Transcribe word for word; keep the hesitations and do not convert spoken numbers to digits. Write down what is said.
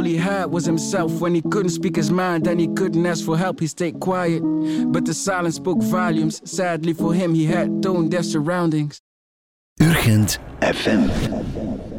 All he had was himself. When he couldn't speak his mind and he couldn't ask for help, he stayed quiet. But the silence spoke volumes. Sadly for him, he had tone deaf surroundings. Urgent F M.